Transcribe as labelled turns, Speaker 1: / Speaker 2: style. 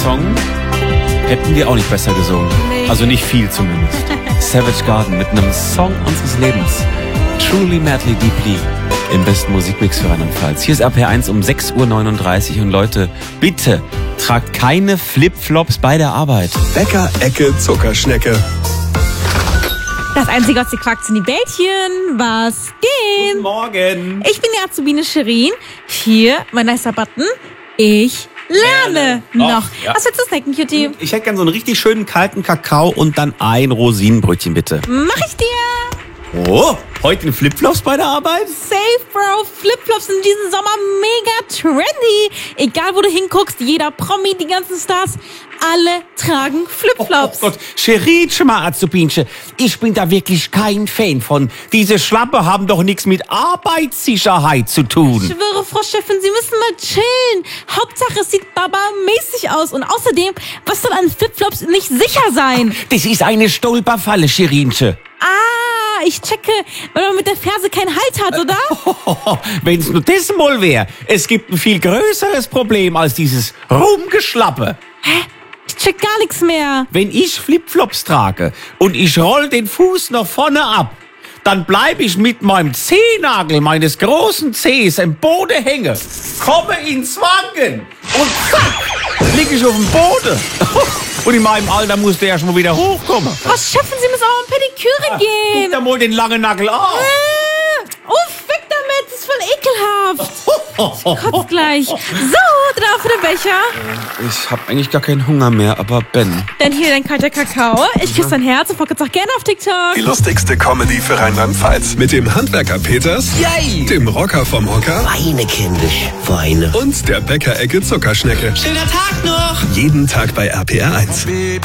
Speaker 1: Song hätten wir auch nicht besser gesungen.
Speaker 2: Nee.
Speaker 1: Also nicht viel zumindest. Savage Garden mit einem Song unseres Lebens. Truly, Madly, Deeply. Im besten Musikmix für Rheinland-Pfalz. Hier ist RPR1 um 6:39 Uhr. Und Leute, bitte tragt keine Flipflops bei der Arbeit.
Speaker 3: Bäcker, Ecke, Zuckerschnecke.
Speaker 2: Das einzige, was ihr quackt, sind die Bällchen. Was geht?
Speaker 1: Guten Morgen.
Speaker 2: Ich bin die Azubine Shirin. Hier, mein nicer Button. Ich lerne noch.
Speaker 1: ja.
Speaker 2: Was willst du snacken, Cutie?
Speaker 1: Ich hätte gern so einen richtig schönen kalten Kakao und dann ein Rosinenbrötchen, bitte.
Speaker 2: Mach ich dir.
Speaker 1: Oh, heute in Flipflops bei der Arbeit?
Speaker 2: Safe, Bro. Flipflops sind diesen Sommer mega trendy. Egal, wo du hinguckst, jeder Promi, die ganzen Stars, alle tragen Flipflops.
Speaker 1: Oh Gott, Cheritsch mal, Azubinche, ich bin da wirklich kein Fan von. Diese Schlappe haben doch nichts mit Arbeitssicherheit zu
Speaker 2: Ich
Speaker 1: tun.
Speaker 2: schwöre, Frau Chefin, Sie müssen mal chillen. Hauptsache, es sieht baba-mäßig aus. Und außerdem, was soll an Flipflops nicht sicher sein?
Speaker 1: Das ist eine Stolperfalle, Cherinche.
Speaker 2: Ich checke, weil man mit der Ferse keinen Halt hat, oder?
Speaker 1: Wenn's nur das mal wär. Es gibt ein viel größeres Problem als dieses Rumgeschlappe.
Speaker 2: Ich check gar nichts mehr.
Speaker 1: Wenn ich Flipflops trage und ich roll den Fuß nach vorne ab, dann bleib ich mit meinem Zehennagel meines großen Zehs im Boden hängen, komme ins Wanken und zack, lieg ich auf dem Boden. Und in meinem Alter muss der erst mal wieder hochkommen.
Speaker 2: Frau Chefin, Sie müssen auch an Pediküre
Speaker 1: Guck
Speaker 2: gehen.
Speaker 1: dir mal den langen Nagel an.
Speaker 2: Uff, weg damit, das ist voll ekelhaft. Kotzt gleich. So, drauf für den Becher.
Speaker 1: Ich hab eigentlich gar keinen Hunger mehr, aber Ben.
Speaker 2: Dann hier dein kalter Kakao. Ich küsse dein Herz und folgt auch gerne auf TikTok.
Speaker 3: Die lustigste Comedy für Rheinland-Pfalz. Mit dem Handwerker Peters,
Speaker 4: Yay!
Speaker 3: dem Rocker vom Hocker
Speaker 4: Weine, kindisch, weine.
Speaker 3: und der Bäcker, Ecke, Zuckerschnecke.
Speaker 4: Schöner Tag noch!
Speaker 3: Jeden Tag bei RPR1.